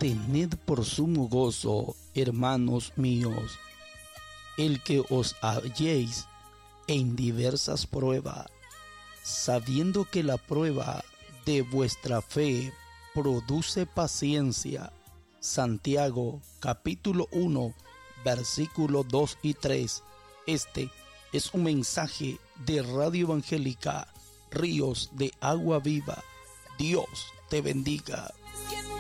Tened por sumo gozo, hermanos míos, el que os halléis en diversas pruebas, sabiendo que la prueba de vuestra fe produce paciencia. Santiago capítulo 1 versículos 2 y 3. Este es un mensaje de Radio Evangélica Ríos de Agua Viva. Dios te bendiga.